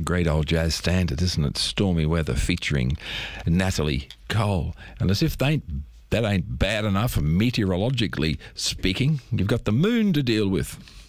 great old jazz standard, isn't it? Stormy Weather featuring Natalie Cole. And as if that ain't bad enough, meteorologically speaking, you've got the moon to deal with.